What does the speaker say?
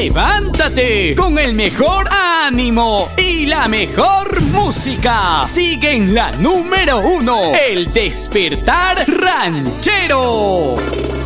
levántate con el mejor ánimo y la mejor música. Sigue en la número 1, El Despertar Ranchero.